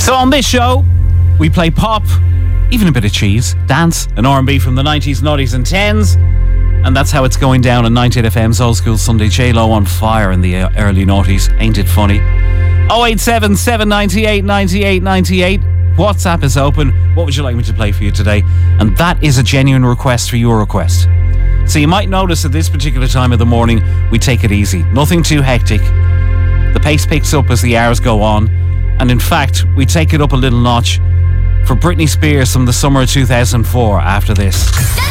So on this show, we play pop, even a bit of cheese, dance and R&B from the 90s, noughties and 10s. And that's how it's going down on 98FM's Old School Sunday. J-Lo on fire in the early noughties. Ain't it funny? 087 798 98 98. WhatsApp is open. What would you like me to play for you today? And that is a genuine request for your request. So you might notice at this particular time of the morning, we take it easy. Nothing too hectic. The pace picks up as the hours go on. And in fact, we take it up a little notch for Britney Spears from the summer of 2004 after this.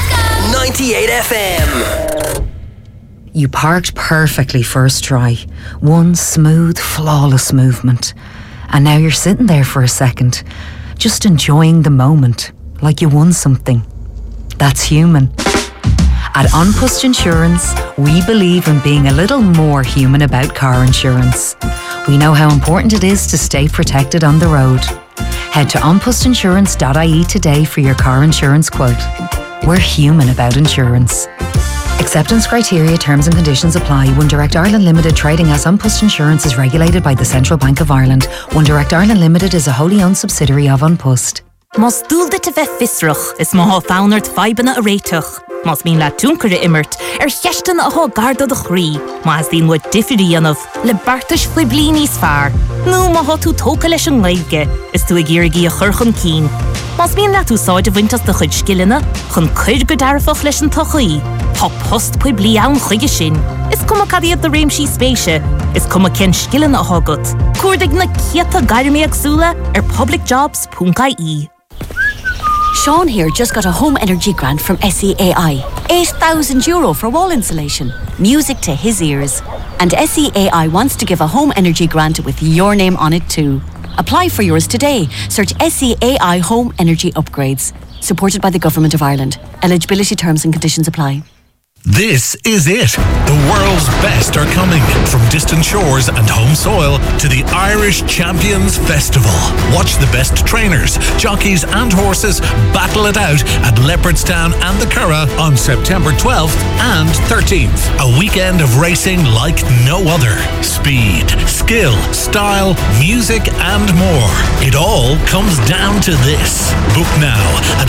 98 FM. You parked perfectly first try. One smooth, flawless movement. And now you're sitting there for a second, just enjoying the moment, like you won something. That's human. At OnPost Insurance, we believe in being a little more human about car insurance. We know how important it is to stay protected on the road. Head to onpostinsurance.ie today for your car insurance quote. We're human about insurance. Acceptance criteria, terms and conditions apply. One Direct Ireland Limited trading as OnPost Insurance is regulated by the Central Bank of Ireland. One Direct Ireland Limited is a wholly owned subsidiary of OnPost. Mas dúlda te bheith fisrach is má fánart faibanna a réiteach. Mas mín le túncar immert cheistan a garda de chrí. Mas dín wat diffirí anmh le bartas fwy blínís fear. Nú má tú tóca leis an leibge is tú a gírigií a churchan cín. Mas mín le tú sáide bhaintas de chuid skillina chun chuid go darfach leis an tochaí. Tá post pwy blí ann chuige sin. Is cum a cadiad de réimsí spéise. Is cum a cin skillina a hagat. Cuairdig na ciata gairimí agsúla publicjobs.ie. Sean here just got a home energy grant from SEAI. €8,000 for wall insulation. Music to his ears. And SEAI wants to give a home energy grant with your name on it too. Apply for yours today. Search SEAI Home Energy Upgrades. Supported by the Government of Ireland. Eligibility terms and conditions apply. This is it. The world's best are coming. From distant shores and home soil to the Irish Champions Festival. Watch the best trainers, jockeys and horses battle it out at Leopardstown and the Curragh on September 12th and 13th. A weekend of racing like no other. Speed, skill, style, music and more. It all comes down to this. Book now at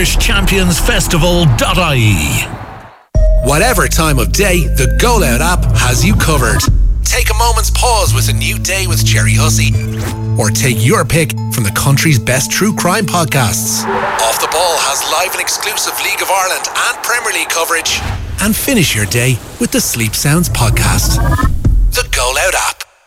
irishchampionsfestival.ie. Whatever time of day, the Go Loud app has you covered. Take a moment's pause with a new day with Jerry Hussey. Or take your pick from the country's best true crime podcasts. Off the Ball has live and exclusive League of Ireland and Premier League coverage. And finish your day with the Sleep Sounds podcast. The Go Loud app.